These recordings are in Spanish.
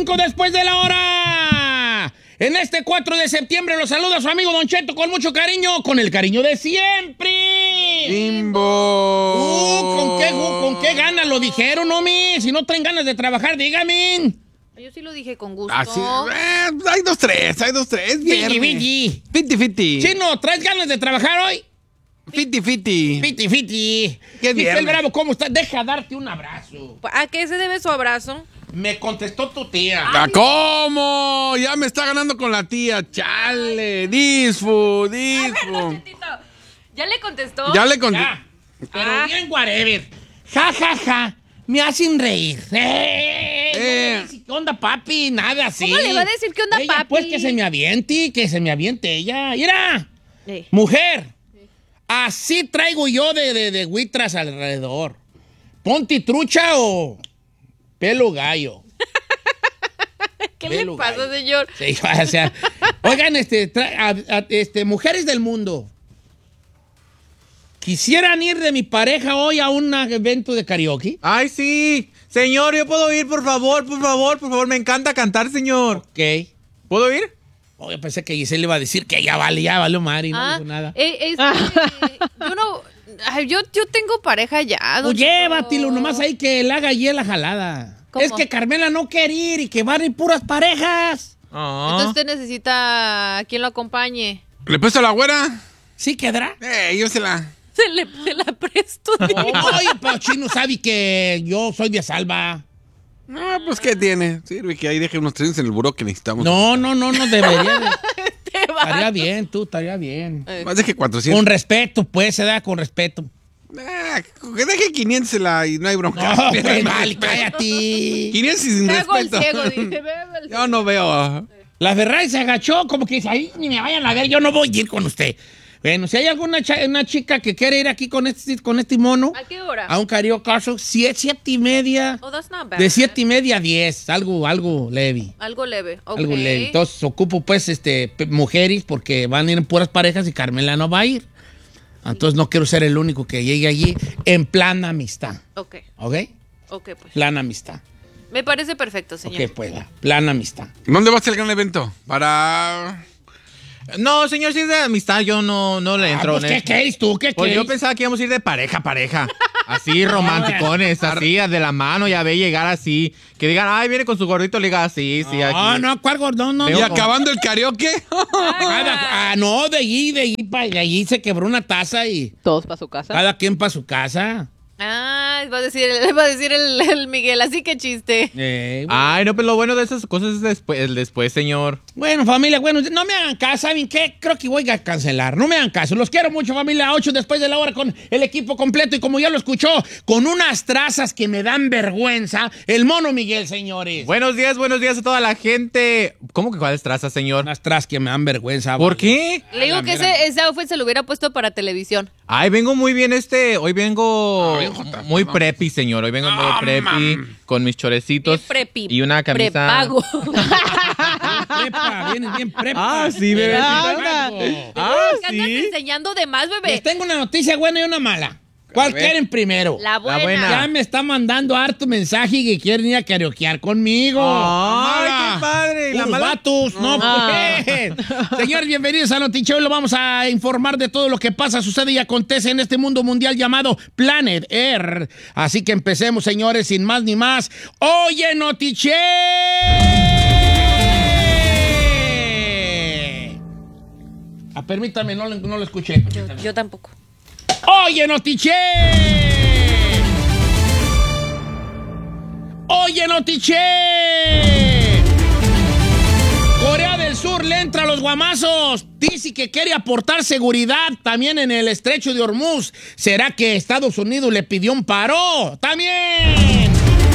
5 después de la hora. En este 4 de septiembre los saluda su amigo Don Cheto con mucho cariño, con el cariño de siempre. ¡Bimbo! ¿Con qué ganas lo dijeron, homie? Si no traen ganas de trabajar, dígame. Yo sí lo dije con gusto. Así, hay dos, tres. Fiti. Fiti. Chino, ¿traes ganas de trabajar hoy? Fiti. Fiti. ¿Qué Giselle Bravo, ¿cómo estás? Deja darte un abrazo. ¿A qué se debe su abrazo? Me contestó tu tía. ¿Cómo? Ya me está ganando con la tía. Chale. Disfu. ¿Ya le contestó? Ya le conté. Ya. Pero bien, whatever. Ja. Me hacen reír. No me dice, ¿qué onda, papi? Nada así. ¿Cómo le va a decir qué onda, ella, papi? Pues que se me aviente ella. Mira, mujer, así traigo yo de huitras alrededor. Ponte trucha o pelo gallo. ¿Qué le pasa, señor? Sí, o sea, oigan, mujeres del mundo. ¿Quisieran ir de mi pareja hoy a un evento de karaoke? Ay, sí. Señor, ¿yo puedo ir, por favor? Me encanta cantar, señor. Ok. ¿Puedo ir? Oh, yo pensé que Giselle iba a decir que ya vale, Mari, no dijo nada. Yo tengo pareja ya. Pues llévatelo, nomás ahí que él haga allí la jalada. ¿Cómo? Es que Carmela no quiere ir y que van a ir puras parejas. Entonces usted necesita a quien lo acompañe. ¿Le presto a la güera? ¿Sí quedará? Yo se la... Se la presto. Oye, pero Chino sabe que yo soy de Salva. No, pues, ¿qué tiene? Sirve que ahí deje unos trenes en el buró que necesitamos. No, debería de... Estaría bien. Más de que 400. Con respeto, pues, se da con respeto. Que deje 500 y no hay bronca. No, pues, vale, cállate. 500 y sin Cago el respeto. ciego, dice. Yo no veo. La Ferrari se agachó, como que dice, ahí ni me vayan a ver, yo no voy a ir con usted. Bueno, si hay alguna una chica que quiere ir aquí con este mono. ¿A qué hora? A un karaoke, 7:30. Oh, that's not bad. De 7:30 a 10, algo leve. Algo leve, ok. Algo leve. Entonces ocupo pues mujeres porque van a ir en puras parejas y Carmela no va a ir. Entonces no quiero ser el único que llegue allí en plan amistad. Ok, ¿Ok? pues. Plan amistad. Me parece perfecto, señor. Ok, pues, plan amistad. ¿Dónde va a ser el gran evento? Para... No, señor, si es de amistad, yo no le entro. Pues, ¿qué quieres tú? ¿Qué Pues quieres? yo pensaba que íbamos a ir de pareja a pareja. Así, romanticones, así, de la mano, ya ve llegar así. Que digan, ay, viene con su gordito, le diga así, sí, aquí. No, ¿cuál gordón? No. ¿Y acabando el karaoke? No, de allí se quebró una taza y Todos para su casa. cada quien para su casa. Va a decir el Miguel, así que chiste. Ay, no, pero lo bueno de esas cosas es después, señor. Bueno, familia, no me hagan caso, ¿saben qué? Creo que voy a cancelar, no me hagan caso. Los quiero mucho, familia, 8 después de la hora con el equipo completo y como ya lo escuchó, con unas trazas que me dan vergüenza, el mono Miguel, señores. Buenos días a toda la gente. ¿Cómo que cuáles trazas, señor? Unas trazas que me dan vergüenza. ¿Por qué? Le digo que ese outfit se lo hubiera puesto para televisión. Ay, vengo muy bien hoy vengo muy preppy, señor. Hoy vengo muy preppy, con mis chorecitos Bien preppy. y una camisa. Prepago. Prepa, vienes bien prepa. Ah, sí, bebé. ¿Qué andas enseñando de más, bebé? Les tengo una noticia buena y una mala. ¿Cuál quieren primero? La buena. buena. Ya me está mandando harto mensaje que quieren ir a karaokear conmigo. Ay, Mala. qué padre. ¿Y la Puros mala? vatos, no pues. Señores, bienvenidos a Noticheo. Hoy lo vamos a informar de todo lo que pasa, sucede y acontece en este mundo mundial llamado Planet Earth. Así que empecemos, señores, sin más ni más. Oye, Noticheo. Permítame, no lo escuché. Yo tampoco. Oye, Notiche. Oye, Notiche. Corea del Sur le entra a los guamazos. Dice que quiere aportar seguridad también en el estrecho de Hormuz. ¿Será que Estados Unidos le pidió un paro? También.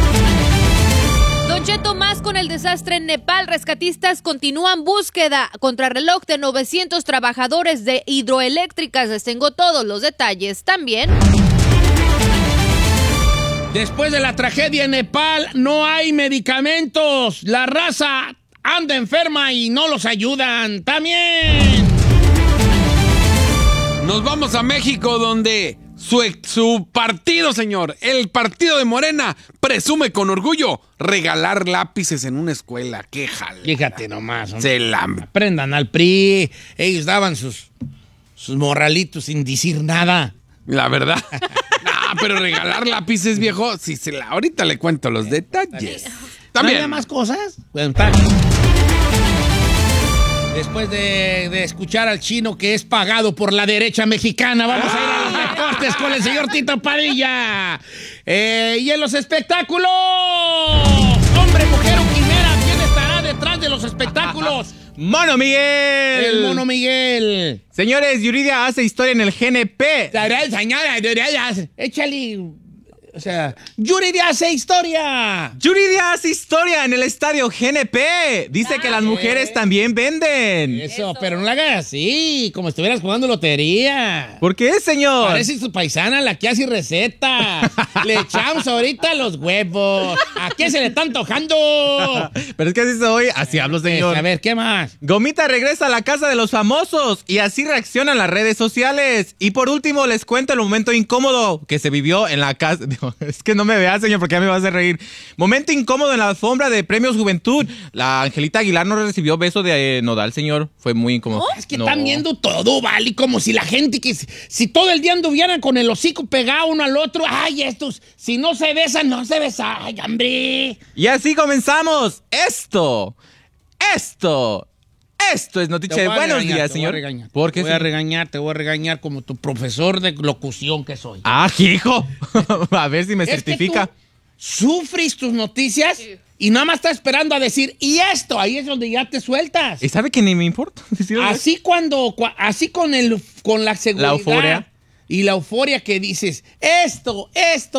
Don Cheto, más con el desastre en Nepal, rescatistas continúan búsqueda contrarreloj de 900 trabajadores de hidroeléctricas. Les tengo todos los detalles también. Después de la tragedia en Nepal, no hay medicamentos. La raza anda enferma y no los ayudan. También. Nos vamos a México, donde Su partido, señor, el partido de Morena, presume con orgullo regalar lápices en una escuela. ¡Qué jale! Fíjate nomás. Se la... Aprendan al PRI. Ellos daban sus morralitos sin decir nada. La verdad. No, pero regalar lápices, viejo, ahorita le cuento los detalles. ¿No había más cosas? Bueno, después de escuchar al chino que es pagado por la derecha mexicana, vamos a ir a los deportes con el señor Tito Padilla. Y en los espectáculos, hombre, mujer o quimera, ¿quién estará detrás de los espectáculos? ¡Mono Miguel! El Mono Miguel. Señores, Yuridia hace historia en el GNP. Échale. O sea, Yuridia hace historia. Yuridia hace historia en el estadio GNP. Dice que las mujeres también venden. Eso, pero no la hagas así, como estuvieras jugando lotería. ¿Por qué, señor? Parece su paisana la que hace recetas. Le echamos ahorita los huevos. ¿A qué se le está antojando? Pero es que así soy, así hablo, señor. A ver, ¿qué más? Gomita regresa a la casa de los famosos y así reaccionan las redes sociales. Y por último, les cuento el momento incómodo que se vivió en la casa. Es que no me vea, señor, porque ya me va a hacer reír. Momento incómodo en la alfombra de Premios Juventud. La Angelita Aguilar no recibió beso de Nodal, señor. Fue muy incómodo. Es que están viendo todo, ¿vale? Como si la gente si todo el día anduvieran con el hocico pegado uno al otro. Ay, estos, si no se besan, no se besan. Ay, hombre. Y así comenzamos. Esto es noticia de buenos días, señor. ¿Por qué? Te voy a regañar como tu profesor de locución que soy. ¡Ah, hijo! A ver si me certifica. Que tú sufres tus noticias y nada más estás esperando a decir, y esto, ahí es donde ya te sueltas. ¿Y sabe que ni me importa? Así así con la seguridad. La euforia. Y la euforia que dices, esto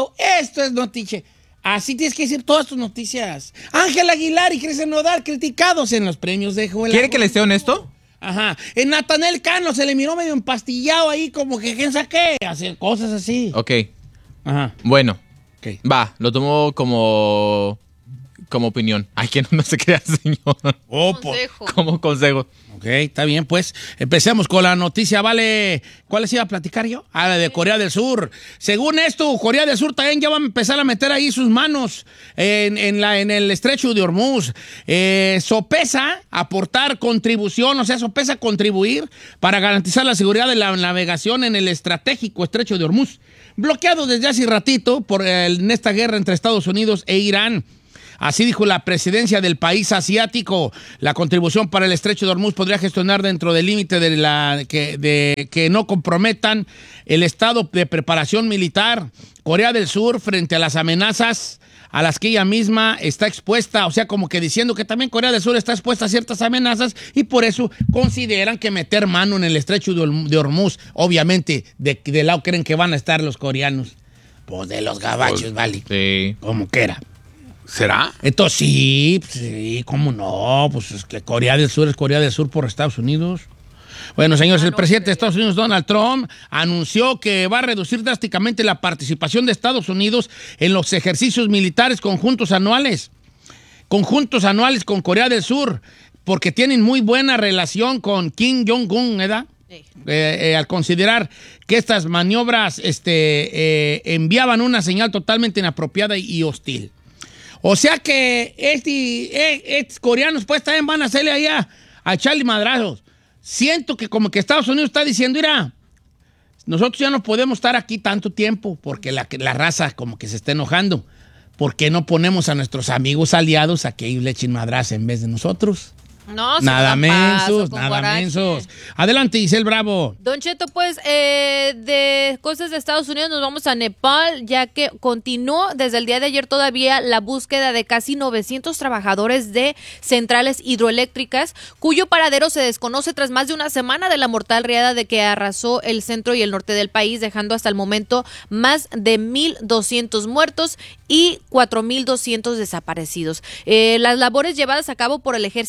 es noticia. Así tienes que decir todas tus noticias. Ángel Aguilar y Cristian Nodal criticados en los premios de Juventud. ¿Quiere que le sea honesto? Ajá. En Natanael Cano se le miró medio empastillado ahí, como que quién saqué. Hacer cosas así. Ok. Ajá. Bueno. Okay. Va, lo tomo como opinión. Ay, que no se crea, señor. Consejo. Como consejo. Ok, está bien, pues. Empecemos con la noticia, ¿vale? ¿Cuál les iba a platicar yo? Ah, la de Corea del Sur. Según esto, Corea del Sur también ya va a empezar a meter ahí sus manos en el estrecho de Hormuz. Sopesa aportar contribución, o sea, sopesa contribuir para garantizar la seguridad de la navegación en el estratégico estrecho de Hormuz, bloqueado desde hace ratito en esta guerra entre Estados Unidos e Irán. Así dijo la presidencia del país asiático. La contribución para el estrecho de Hormuz podría gestionar dentro del límite de que no comprometan el estado de preparación militar. Corea del Sur, frente a las amenazas a las que ella misma está expuesta, o sea, como que diciendo que también Corea del Sur está expuesta a ciertas amenazas y por eso consideran que meter mano en el estrecho de Hormuz, obviamente, de lado creen que van a estar los coreanos. Pues de los gabachos, vale. Sí. Como quiera. ¿Será? Entonces sí, ¿cómo no? Pues es que Corea del Sur es Corea del Sur por Estados Unidos. Bueno, señores, el presidente de Estados Unidos, Donald Trump, anunció que va a reducir drásticamente la participación de Estados Unidos en los ejercicios militares conjuntos anuales con Corea del Sur, porque tienen muy buena relación con Kim Jong-un, ¿verdad? Sí. Al considerar que estas maniobras enviaban una señal totalmente inapropiada y hostil. O sea que estos coreanos pues también van a hacerle allá a echarle madrazos. Siento que como que Estados Unidos está diciendo, mira, nosotros ya no podemos estar aquí tanto tiempo porque la raza como que se está enojando. ¿Por qué no ponemos a nuestros amigos aliados a que ellos le echen madrazos en vez de nosotros? No, nada mensos. Adelante, Giselle Bravo. Don Cheto, pues, de cosas de Estados Unidos nos vamos a Nepal, ya que continuó desde el día de ayer todavía la búsqueda de casi 900 trabajadores de centrales hidroeléctricas, cuyo paradero se desconoce tras más de una semana de la mortal riada de que arrasó el centro y el norte del país, dejando hasta el momento más de 1,200 muertos y 4,200 desaparecidos. Las labores llevadas a cabo por el ejército de Nepal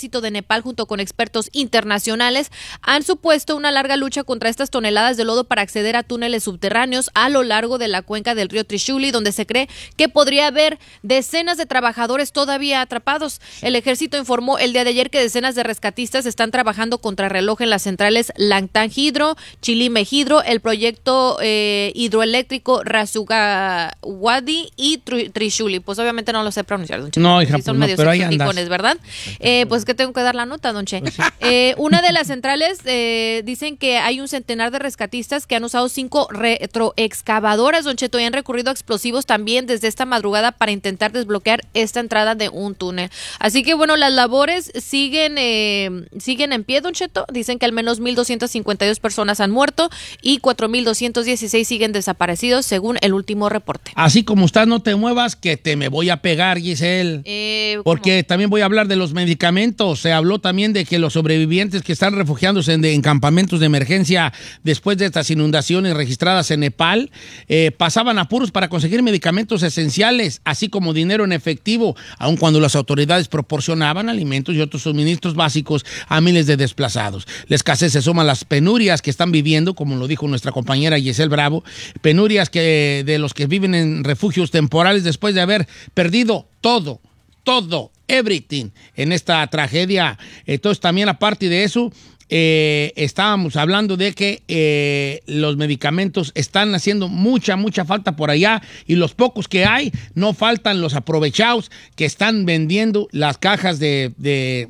Nepal junto con expertos internacionales han supuesto una larga lucha contra estas toneladas de lodo para acceder a túneles subterráneos a lo largo de la cuenca del río Trishuli, donde se cree que podría haber decenas de trabajadores todavía atrapados. El ejército informó el día de ayer que decenas de rescatistas están trabajando contrarreloj en las centrales Langtang Hydro, Chilime Hydro, el proyecto hidroeléctrico Rasugawadi y Trishuli. Pues obviamente no lo sé pronunciar, don Cheto. No, hija, Sí, son pues no, medios pero ahí exóticos, andas. ¿verdad? Pues que tengo que dar la nota, don Che. Una de las centrales dicen que hay un centenar de rescatistas que han usado 5 retroexcavadoras, don Cheto, y han recurrido a explosivos también desde esta madrugada para intentar desbloquear esta entrada de un túnel. Así que bueno, las labores siguen en pie, don Cheto. Dicen que al menos 1,252 personas han muerto y 4,216 siguen desaparecidos, según el último reporte. Así como estás, no te muevas, que te me voy a pegar, Giselle. Porque también voy a hablar de los medicamentos. Se habló también de que los sobrevivientes que están refugiándose en campamentos de emergencia después de estas inundaciones registradas en Nepal pasaban apuros para conseguir medicamentos esenciales, así como dinero en efectivo, aun cuando las autoridades proporcionaban alimentos y otros suministros básicos a miles de desplazados. La escasez se suma a las penurias que están viviendo, como lo dijo nuestra compañera Giselle Bravo, penurias de los que viven en refugios temporales después de haber perdido todo, everything, en esta tragedia. Entonces, también aparte de eso, estábamos hablando de que los medicamentos están haciendo mucha falta por allá, y los pocos que hay, no faltan los aprovechados que están vendiendo las cajas de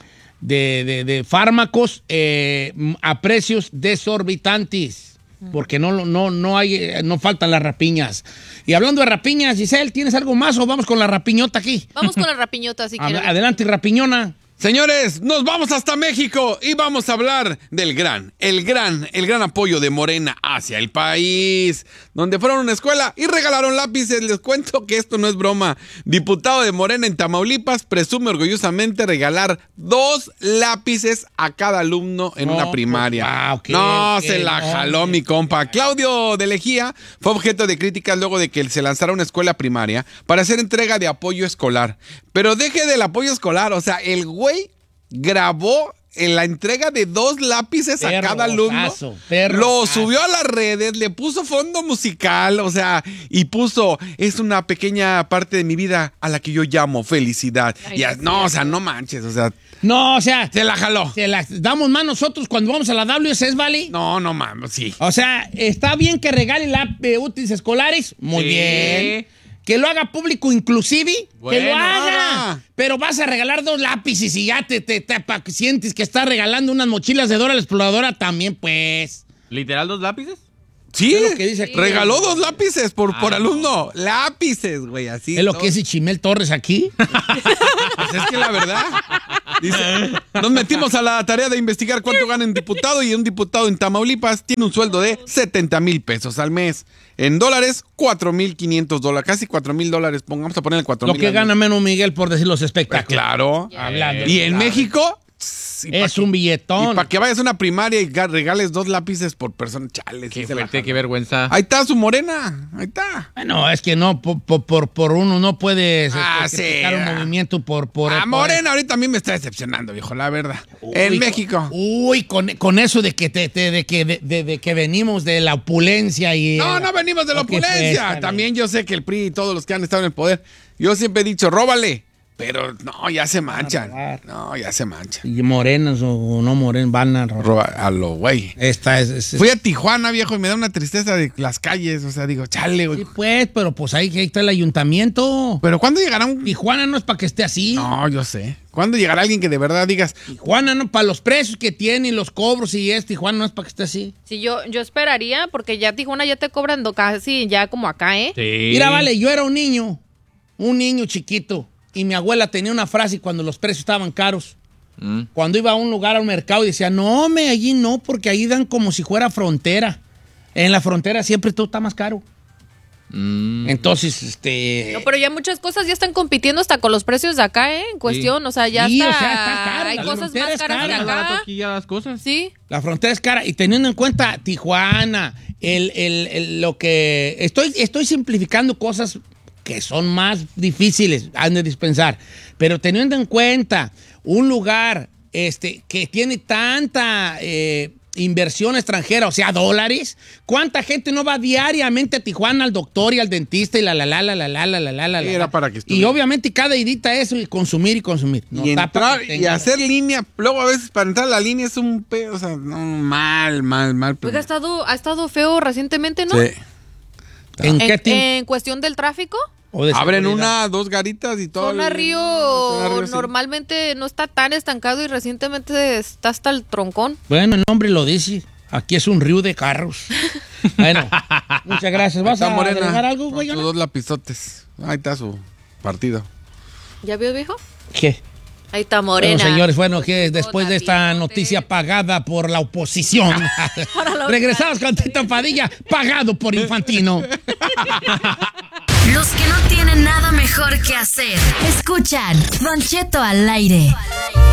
fármacos a precios desorbitantes. Porque no faltan las rapiñas. Y hablando de rapiñas, Giselle, ¿tienes algo más o vamos con la rapiñota aquí? Vamos con la rapiñota, si quieren. Adelante, rapiñona. Señores, nos vamos hasta México y vamos a hablar del gran apoyo de Morena hacia el país, donde fueron a una escuela y regalaron lápices. Les cuento que esto no es broma. Diputado de Morena en Tamaulipas presume orgullosamente regalar 2 lápices a cada alumno en una primaria. Pues, se la jaló mi compa. Claudio de Lejía fue objeto de críticas luego de que se lanzara una escuela primaria para hacer entrega de apoyo escolar. Pero deje del apoyo escolar, o sea, el güey grabó en la entrega de 2 lápices a cada alumno, lo subió a las redes, le puso fondo musical, o sea, y puso, es una pequeña parte de mi vida a la que yo llamo felicidad. No manches, o sea. No, o sea. Se la jaló. Se la damos más nosotros cuando vamos a la WSS, ¿vale? No mames, sí. O sea, está bien que regalen útiles escolares, muy bien. Que lo haga público inclusive, que lo haga. Pero vas a regalar 2 lápices y ya te sientes que estás regalando unas mochilas de Dora la Exploradora también, pues. ¿Literal 2 lápices? Sí, Es lo que dice aquí. regaló 2 lápices por alumno. Lápices, güey, así. Es lo que dice Chimel Torres aquí. Pues es que la verdad, dice, nos metimos a la tarea de investigar cuánto gana un diputado, y un diputado en Tamaulipas tiene un sueldo de 70,000 pesos al mes. En dólares, $4,500, casi $4,000. Vamos a ponerle 4,000. Lo que gana menos Miguel por decir los espectáculos. Pues claro. Hablando. Y en México es un billetón. Y para que vayas a una primaria y regales 2 lápices por persona, chale. Qué fuerte, qué vergüenza. Ahí está su Morena, ahí está. Bueno, es que no, por uno no puedes sí. criticar un movimiento por Morena ahorita a mí me está decepcionando, viejo, la verdad. En México. Con eso de que venimos de la opulencia y... No venimos de la opulencia. También yo sé que el PRI y todos los que han estado en el poder, yo siempre he dicho, róbale. Pero no, ya se manchan. No, ya se manchan. Y morenos o no morenos van a robar a lo güey. Fui a Tijuana, viejo, y me da una tristeza de las calles. O sea, digo, chale, güey. Sí, pues, pero pues ahí está el ayuntamiento. Pero ¿cuándo llegará un...? Tijuana no es para que esté así. No, yo sé. ¿Cuándo llegará alguien que de verdad digas... Tijuana no, para los precios que tiene y los cobros y Tijuana no es para que esté así. Sí, yo esperaría, porque ya Tijuana ya te cobran casi ya como acá, ¿eh? Sí. Mira, vale, yo era un niño chiquito. Y mi abuela tenía una frase cuando los precios estaban caros. Cuando iba a un lugar, a un mercado, y decía, no, allí no, porque ahí dan como si fuera frontera. En la frontera siempre todo está más caro. Entonces, No, pero ya muchas cosas ya están compitiendo hasta con los precios de acá, ¿eh? En cuestión, o sea, ya Sí, está. o sea, está caro, hay la cosas frontera más es caras cara. que Barato acá. aquí ya las cosas. Sí. la frontera es cara. Y teniendo en cuenta Tijuana, lo que... Estoy simplificando cosas que son más difíciles, han de dispensar. Pero teniendo en cuenta un lugar que tiene tanta inversión extranjera, o sea, dólares. ¿Cuánta gente no va diariamente a Tijuana al doctor y al dentista y Era para que Y estuviera. obviamente cada idita eso y consumir. No Y está para entrar que y tenga- hacer línea. Luego a veces para entrar a la línea es un pedo. O sea, no, mal. Pues ha estado feo recientemente, ¿no? Sí. ¿En qué tiempo? En cuestión del tráfico, ¿O de Abren seguridad? 2 garitas y todo. Zona Río Zona Río, sí. normalmente no está tan estancado y recientemente está hasta el troncón. Bueno, el nombre lo dice. Aquí es un río de carros. Bueno, muchas gracias. ¿Vas Está a Morena. agregar algo, Con güey? sus 2 lapizotes. Ahí está su partido. ¿Ya vio, viejo? ¿Qué? Ahí está Morena. Bueno, señores, bueno, que después de esta Bigote. noticia pagada por la oposición, regresamos con Tito Padilla, pagado por Infantino. Los que no tienen nada mejor que hacer. Escuchan Don Cheto al aire.